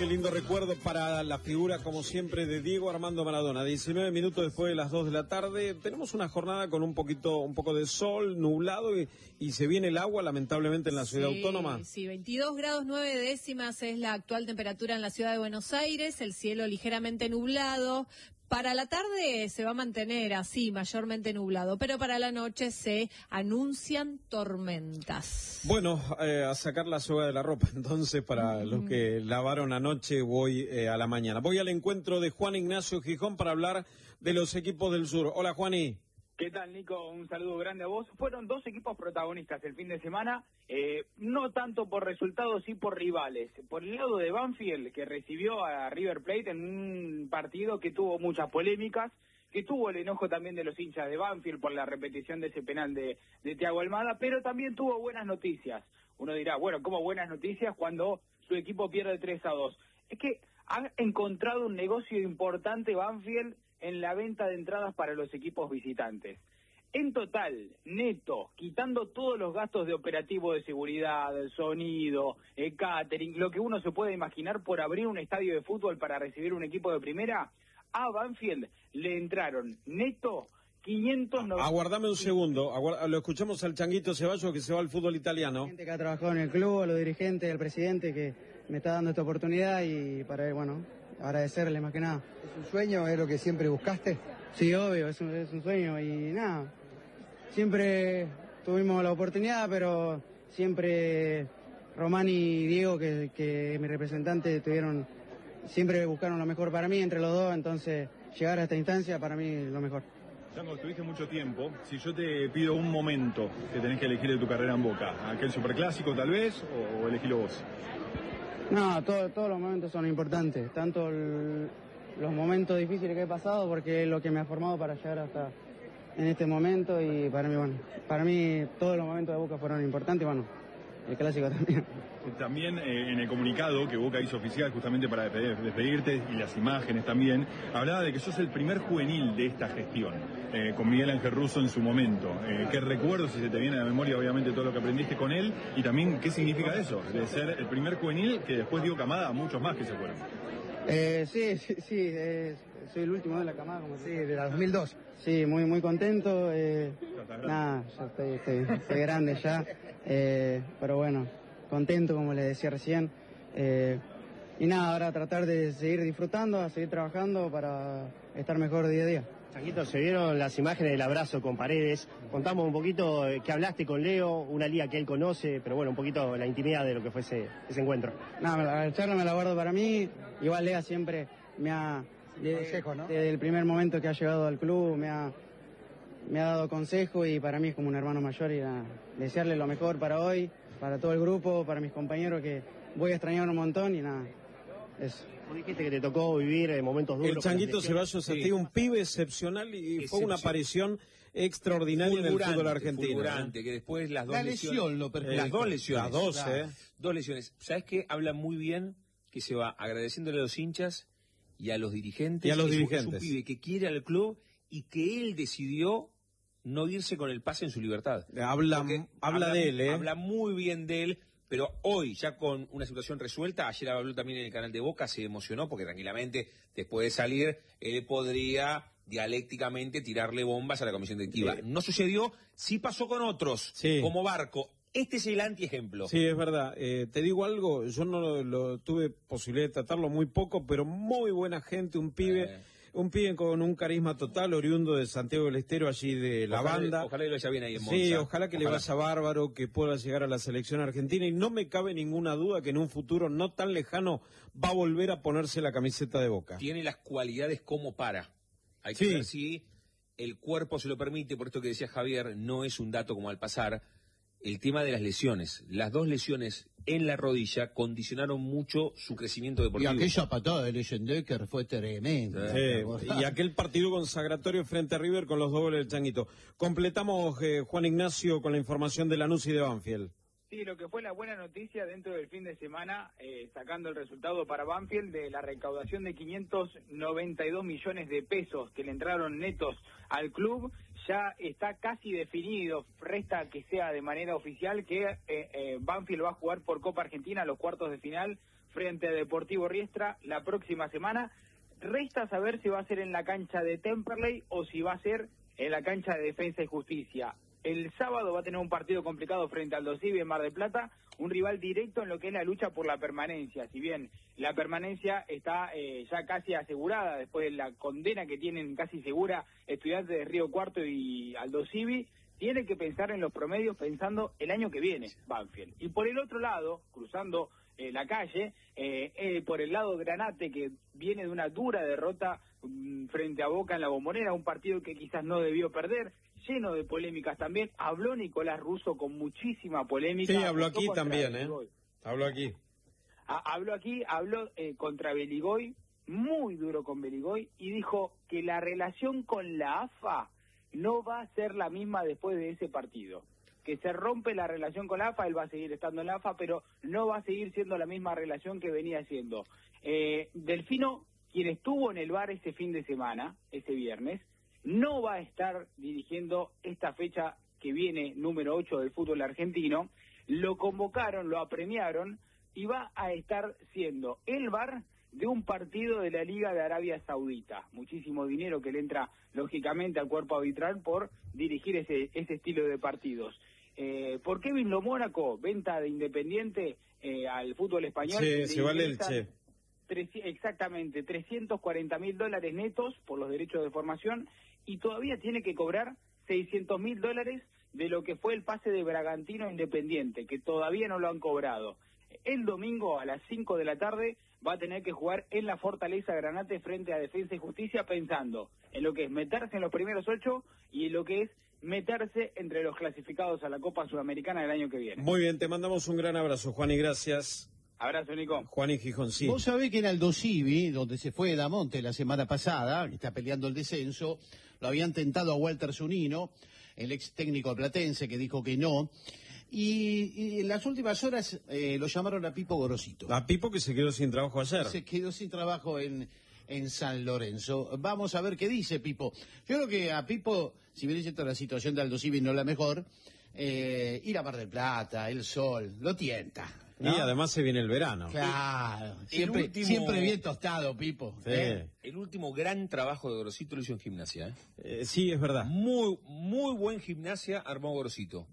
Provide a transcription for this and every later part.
qué lindo recuerdo para la figura, como siempre, de Diego Armando Maradona. 19 minutos después de las 2 de la tarde. Tenemos una jornada con un poco de sol, nublado, y se viene el agua, lamentablemente, en la ciudad autónoma. Sí, 22 grados 9 décimas es la actual temperatura en la ciudad de Buenos Aires. El cielo ligeramente nublado. Para la tarde se va a mantener así, mayormente nublado, pero para la noche se anuncian tormentas. Bueno, a sacar la soga de la ropa, entonces, para los que lavaron anoche, voy a la mañana. Voy al encuentro de Juan Ignacio Gijón para hablar de los equipos del sur. Hola, Juani. ¿Qué tal, Nico? Un saludo grande a vos. Fueron dos equipos protagonistas el fin de semana, no tanto por resultados, sí por rivales. Por el lado de Banfield, que recibió a River Plate en un partido que tuvo muchas polémicas, que tuvo el enojo también de los hinchas de Banfield por la repetición de ese penal de Thiago Almada, pero también tuvo buenas noticias. Uno dirá, bueno, ¿cómo buenas noticias cuando su equipo pierde 3-2? Es que han encontrado un negocio importante Banfield en la venta de entradas para los equipos visitantes. En total, neto, quitando todos los gastos de operativo de seguridad, el sonido, el catering, lo que uno se puede imaginar por abrir un estadio de fútbol para recibir un equipo de primera, a Banfield le entraron neto 590. Aguardame un segundo, lo escuchamos al Changuito Ceballos, que se va al fútbol italiano. La gente que ha trabajado en el club, a los dirigentes, al presidente que me está dando esta oportunidad, y para él, bueno, agradecerle más que nada. ¿Es un sueño? ¿Es lo que siempre buscaste? Sí, obvio, es un sueño, y nada, siempre tuvimos la oportunidad, pero siempre Román y Diego, que mi representante, siempre buscaron lo mejor para mí, entre los dos, entonces llegar a esta instancia para mí es lo mejor. Chango, estuviste mucho tiempo. Si yo te pido un momento que tenés que elegir de tu carrera en Boca, ¿aquel superclásico tal vez, o elegilo vos? No, todos los momentos son importantes, tanto los momentos difíciles que he pasado, porque es lo que me ha formado para llegar hasta en este momento, y para mí todos los momentos de Boca fueron importantes, el clásico también. También en el comunicado que Boca hizo oficial justamente para despedirte, y las imágenes también, hablaba de que sos el primer juvenil de esta gestión, con Miguel Ángel Russo en su momento. ¿Qué recuerdos, si se te viene a la memoria, obviamente, todo lo que aprendiste con él? Y también, ¿qué significa eso? De ser el primer juvenil que después dio camada a muchos más que se fueron. Sí, soy el último de la camada, como sí, de la 2002. Sí, muy contento. Ya estoy grande ya, pero bueno, contento, como les decía recién. Y nada, ahora tratar de seguir disfrutando, a seguir trabajando para estar mejor día a día. Changuito, se vieron las imágenes del abrazo con Paredes. Contamos un poquito que hablaste con Leo, una liga que él conoce, pero bueno, un poquito la intimidad de lo que fue ese encuentro. Nada, la charla me la guardo para mí. Igual Lea siempre me ha... Consejo, ¿no? Desde el primer momento que ha llegado al club me ha dado consejo, y para mí es como un hermano mayor, y desearle lo mejor para hoy, para todo el grupo, para mis compañeros, que voy a extrañar un montón, y nada, eso. Vos dijiste que te tocó vivir momentos duros. El Changuito Ceballos, sí, un pibe excepcional, y fue una aparición extraordinaria en el fútbol argentino. Fulgurante, que después las dos lesiones. Las dos lesiones. Las dos, claro. Dos lesiones. ¿Sabes qué? Habla muy bien, que se va agradeciéndole a los hinchas y a los dirigentes. Es un pibe que quiere al club y que él decidió no irse con el pase en su libertad. Habla de él, Habla muy bien de él, pero hoy, ya con una situación resuelta, ayer habló también en el canal de Boca, se emocionó porque tranquilamente, después de salir, él podría dialécticamente tirarle bombas a la comisión directiva. No sucedió, sí pasó con otros, como Barco. Este es el antiejemplo. Sí, es verdad. Te digo algo, yo no lo tuve posibilidad de tratarlo muy poco, pero muy buena gente, un pibe con un carisma total, oriundo de Santiago del Estero, allí de la banda. Ojalá le vaya bien ahí en Monza. Sí, ojalá que le vaya bárbaro, que pueda llegar a la selección argentina, y no me cabe ninguna duda que en un futuro no tan lejano va a volver a ponerse la camiseta de Boca. Tiene las cualidades como para. Hay que ver si el cuerpo se lo permite, por esto que decía Javier, no es un dato como al pasar. El tema de las lesiones. Las dos lesiones en la rodilla condicionaron mucho su crecimiento deportivo. Y aquella patada de Leyendecker fue tremenda. Sí. Y aquel partido consagratorio frente a River con los dobles del Changuito. Completamos, Juan Ignacio, con la información de Lanús y de Banfield. Sí, lo que fue la buena noticia dentro del fin de semana, sacando el resultado para Banfield de la recaudación de 592 millones de pesos que le entraron netos al club, ya está casi definido. Resta que sea de manera oficial que Banfield va a jugar por Copa Argentina los cuartos de final frente a Deportivo Riestra la próxima semana. Resta saber si va a ser en la cancha de Temperley o si va a ser en la cancha de Defensa y Justicia. El sábado va a tener un partido complicado frente al Aldosivi en Mar del Plata, un rival directo en lo que es la lucha por la permanencia. Si bien la permanencia está ya casi asegurada después de la condena que tienen casi segura Estudiantes de Río Cuarto y Aldosivi, tiene que pensar en los promedios pensando el año que viene, Banfield. Y por el otro lado, cruzando la calle, por el lado Granate, que viene de una dura derrota frente a Boca en la Bombonera, un partido que quizás no debió perder, lleno de polémicas también. Habló Nicolás Russo con muchísima polémica. Sí, habló aquí también, Habló aquí. Habló contra Beligoy, muy duro con Beligoy, y dijo que la relación con la AFA no va a ser la misma después de ese partido. Que se rompe la relación con la AFA, él va a seguir estando en la AFA, pero no va a seguir siendo la misma relación que venía siendo. Delfino, quien estuvo en el bar ese fin de semana, ese viernes, no va a estar dirigiendo esta fecha que viene, número 8 del fútbol argentino. Lo convocaron, lo apremiaron y va a estar siendo el bar de un partido de la Liga de Arabia Saudita. Muchísimo dinero que le entra, lógicamente, al cuerpo arbitral por dirigir ese estilo de partidos. Por Kevin Lo Mónaco, venta de Independiente al fútbol español. Sí, se va el Elche. Exactamente, $340.000 netos por los derechos de formación, y todavía tiene que cobrar $600.000 de lo que fue el pase de Bragantino a Independiente, que todavía no lo han cobrado. El domingo a las 5 de la tarde va a tener que jugar en la Fortaleza Granate frente a Defensa y Justicia, pensando en lo que es meterse en los primeros 8 y en lo que es meterse entre los clasificados a la Copa Sudamericana del año que viene. Muy bien, te mandamos un gran abrazo, Juan, y gracias. Abrazo, Nico. Juan y Gijón, sí. Vos sabés que en Aldosivi, donde se fue Damonte la semana pasada, que está peleando el descenso, lo habían tentado a Walter Zunino, el ex técnico platense, que dijo que no. Y en las últimas horas lo llamaron a Pipo Gorosito. A Pipo, que se quedó sin trabajo ayer. Se quedó sin trabajo en San Lorenzo. Vamos a ver qué dice Pipo. Yo creo que a Pipo, si bien es cierto la situación de Aldosivi no es la mejor, ir a Mar del Plata, el sol, lo tienta, ¿no? Y además se viene el verano. Claro, siempre bien tostado, Pipo. Sí. El último gran trabajo de Gorosito lo hizo en Gimnasia. Sí, es verdad. Muy buen Gimnasia armó Gorosito.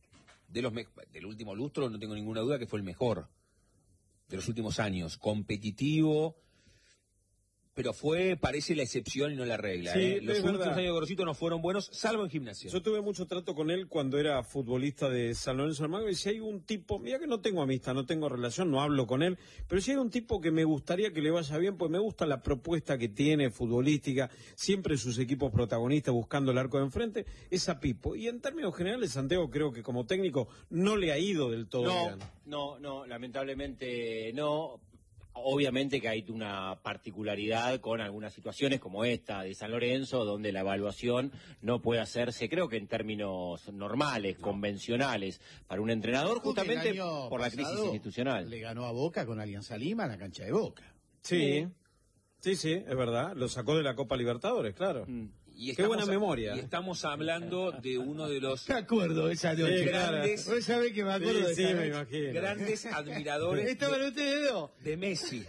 Del último lustro no tengo ninguna duda que fue el mejor de los últimos años. Competitivo, pero parece la excepción y no la regla. Sí, Los es últimos verdad. años de Gorosito no fueron buenos, salvo en Gimnasia. Yo tuve mucho trato con él cuando era futbolista de San Lorenzo de Almagro, y si hay un tipo, mira que no tengo amistad, no tengo relación, no hablo con él, pero si hay un tipo que me gustaría que le vaya bien, pues me gusta la propuesta que tiene futbolística, siempre sus equipos protagonistas buscando el arco de enfrente, es a Pipo. Y en términos generales, Santiago, creo que como técnico no le ha ido del todo bien. No, lamentablemente no. Obviamente que hay una particularidad con algunas situaciones como esta de San Lorenzo, donde la evaluación no puede hacerse, creo que en términos normales, convencionales, para un entrenador, justamente por la crisis institucional. Le ganó a Boca con Alianza Lima en la cancha de Boca. Sí, es verdad, lo sacó de la Copa Libertadores, claro. Qué buena memoria. Y estamos hablando de uno de los Me acuerdo de esa noche. grandes, Vos sabés que me acuerdo de esa me noche. imagino. grandes admiradores ¿Estaban ustedes dos? de Messi.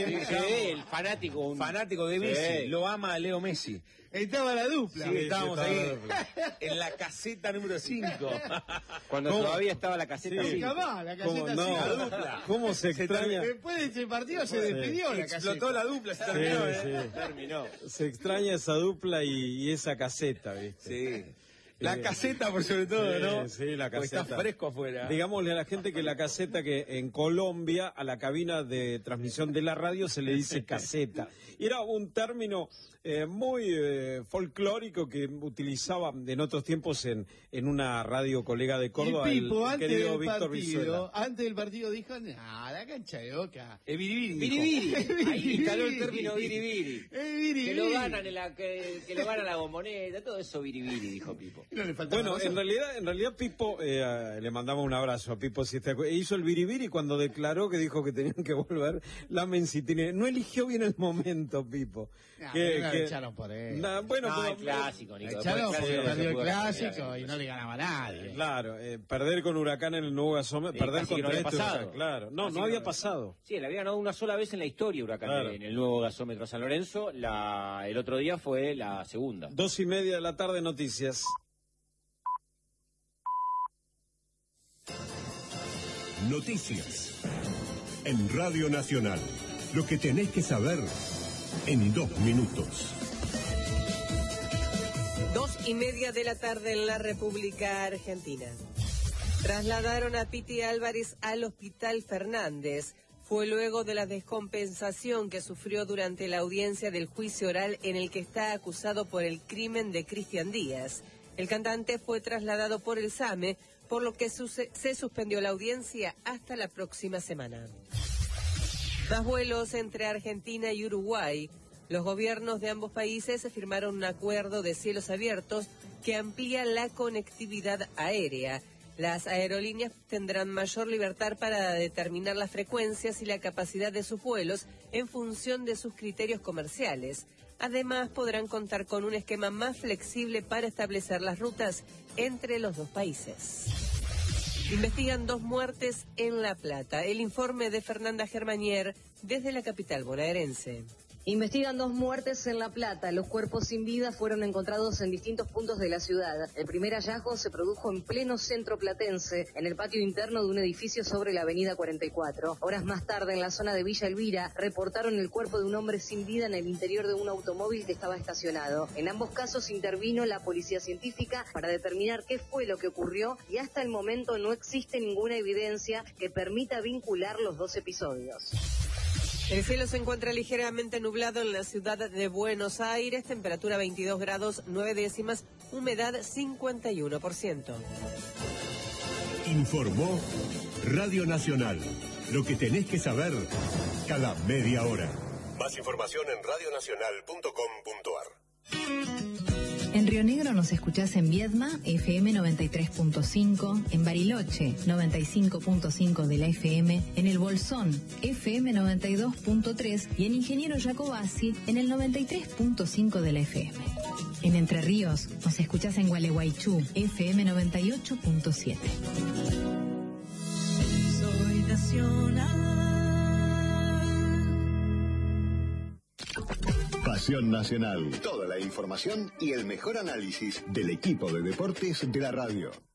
El fanático. Fanático de Messi. Lo ama a Leo Messi. Estaba la dupla. Sí, estábamos estaba ahí la dupla. en la caseta número 5. Cuando todavía estaba la caseta. Nunca más, la ¿Cómo, caseta no? sí. La dupla. ¿Cómo se extraña? Después de ese partido se despidió la caseta. Explotó la dupla, se terminó. Sí. Terminó. Se extraña esa dupla y esa caseta, ¿viste? Sí. La caseta, por sobre todo, ¿no? Sí, la Porque caseta. está fresco afuera. Digámosle a la gente que la caseta, que en Colombia a la cabina de transmisión de la radio se le dice caseta. Y era un término muy folclórico que utilizaba en otros tiempos en una radio colega de Córdoba, Y Pipo, el querido Víctor Brizuela. antes del partido dijo, la cancha de Boca. Biribiri. Ahí instaló el término biribiri. Biribiri. Que lo ganan que lo ganan la Bombonera, todo eso biribiri, dijo Pipo. No le faltaba Bueno, razón. en realidad Pipo, le mandamos un abrazo a Pipo, si está, hizo el biribiri cuando declaró que dijo que tenían que volver la Mencitini. No eligió bien el momento, Pipo. No lo echaron por él. Bueno, No, pero, el clásico, Nico. Lo Después echaron del porque clásico no se perdió el pudo clásico hacer. y no le ganaba a nadie. claro, perder con Huracán en el nuevo gasómetro, perder casi que no contra había este pasado. Huracán, claro. No, Casi no que había no. pasado. Sí, le había ganado una sola vez en la historia Huracán Claro. en el nuevo gasómetro San Lorenzo. El otro día fue la segunda. 2:30 de la tarde, noticias. Noticias. En Radio Nacional. Lo que tenés que saber en 2 minutos. 2:30 de la tarde en la República Argentina. Trasladaron a Piti Álvarez al Hospital Fernández. Fue luego de la descompensación que sufrió durante la audiencia del juicio oral en el que está acusado por el crimen de Cristian Díaz. El cantante fue trasladado por el SAME, por lo que se suspendió la audiencia hasta la próxima semana. Más vuelos entre Argentina y Uruguay. Los gobiernos de ambos países firmaron un acuerdo de cielos abiertos que amplía la conectividad aérea. Las aerolíneas tendrán mayor libertad para determinar las frecuencias y la capacidad de sus vuelos en función de sus criterios comerciales. Además, podrán contar con un esquema más flexible para establecer las rutas entre los dos países. Investigan 2 muertes en La Plata. El informe de Fernanda Germanier desde la capital bonaerense. Investigan 2 muertes en La Plata. Los cuerpos sin vida fueron encontrados en distintos puntos de la ciudad. El primer hallazgo se produjo en pleno centro platense, en el patio interno de un edificio sobre la avenida 44. Horas más tarde, en la zona de Villa Elvira, reportaron el cuerpo de un hombre sin vida en el interior de un automóvil que estaba estacionado. En ambos casos intervino la policía científica para determinar qué fue lo que ocurrió y hasta el momento no existe ninguna evidencia que permita vincular los 2 episodios. El cielo se encuentra ligeramente nublado en la ciudad de Buenos Aires, temperatura 22 grados 9 décimas, humedad 51%. Informó Radio Nacional. Lo que tenés que saber cada media hora. Más información en radionacional.com.ar. En Río Negro nos escuchás en Viedma, FM 93.5, en Bariloche, 95.5 de la FM, en El Bolsón, FM 92.3 y en Ingeniero Jacobasi, en el 93.5 de la FM. En Entre Ríos nos escuchás en Gualeguaychú, FM 98.7. Soy nacional. Pasión Nacional. Toda la información y el mejor análisis del equipo de deportes de la radio.